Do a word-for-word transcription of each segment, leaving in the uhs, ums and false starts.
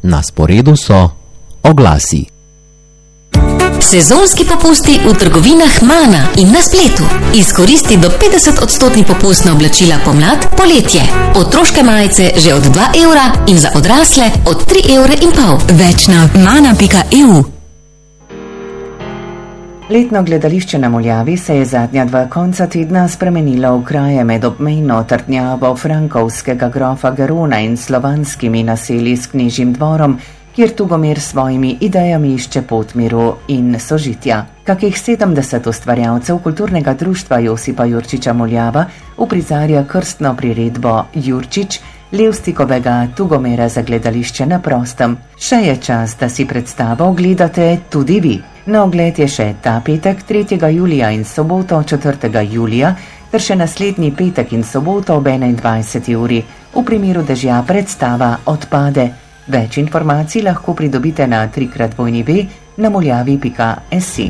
Na sporedu so oglasi. Sezonski popusti v trgovinah Mana in na spletu. Izkoristi do petdeset odstotni popust na oblačila pomlad, poletje. Otroške majice že od dva evra in za odrasle od tri evre in pol. Več na mana pika e u. Letno gledališče na Muljavi se je zadnja dva konca tedna spremenilo v kraje med obmejno trdnjavo frankovskega grofa Garona in slovanskimi naselji s knežjim dvorom, kjer Tugomir s svojimi idejami išče pot miru in sožitja. Kakih sedemdeset ustvarjalcev kulturnega društva Josipa Jurčiča Muljava uprizarja krstno priredbo Jurčič, Levstikovega Tugomira za gledališče na prostem. Še je čas, da si predstavo ogledate tudi vi. Na ogled je še ta petek, tretjega julija in soboto, četrtega julija, ter še naslednji petek in soboto ob enaindvajseti uri. V primeru dežja predstava odpade. Več informacij lahko pridobite na trikrat dvojni ve na muljavi pika si.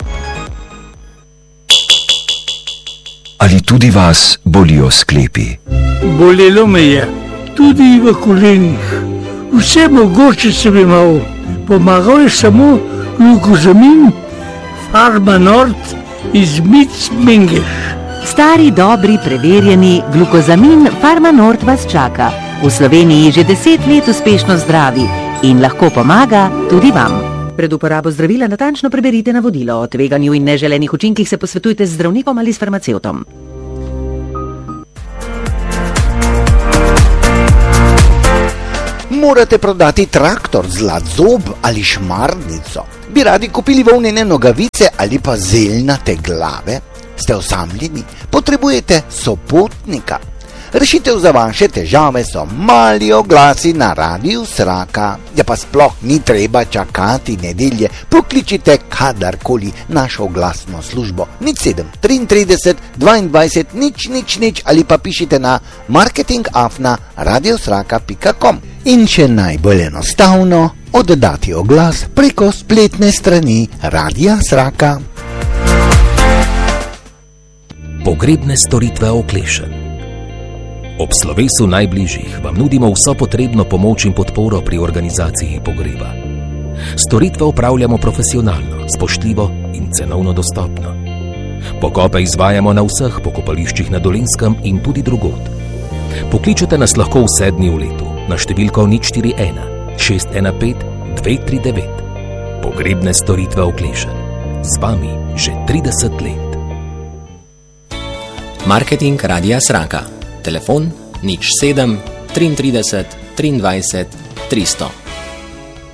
Ali tudi vas bolijo sklepi? Bolelo me je, tudi v kolenih. Vse mogoče sem imel. Pomagal je samo glukozamin, Farma Nord iz Micmengeš. Stari, dobri, preverjeni glukozamin Farma Nord vas čaka. V Sloveniji že deset let uspešno zdravi in lahko pomaga tudi vam. Pred uporabo zdravila natančno preberite navodilo. O tveganju in neželenih učinkih se posvetujte z zdravnikom ali s farmacevtom. Morate prodati traktor, zlat zob ali šmarnico? Bi radi kupili volnene nogavice ali pa zeljnate glave? Ste osamljeni? Potrebujete sopotnika? Rešitev za vaše težave so mali oglasi na Radiu Sraka. Ja pa sploh ni treba čakati nedelje. Pokličite kadarkoli našo oglasno službo nič sedem triintrideset dvaindvajset nič nič nič ali pa pišite na marketing afna radiosraka pika com. In še najbolj enostavno, oddati oglas preko spletne strani Radia Sraka. Pogrebne storitve Oklešen. Ob slovesu najbližjih vam nudimo vso potrebno pomoč in podporo pri organizaciji pogreba. Storitve opravljamo profesionalno, spoštljivo in cenovno dostopno. Pokope izvajamo na vseh pokopališčih na Dolenjskem in tudi drugod. Pokličete nas lahko vse dni v letu na številko nič štiri ena šest ena pet dve tri devet. Pogrebne storitve Oklešen. Z vami že trideset let. Marketing Radia Sraka. Telefon nič sedem triintrideset triindvajset tristo.